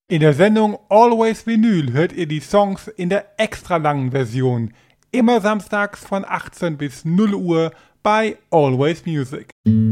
In der Sendung Always Vinyl hört ihr die Songs in der extra langen Version. Immer samstags von 18 bis 0 Uhr bei Always Music.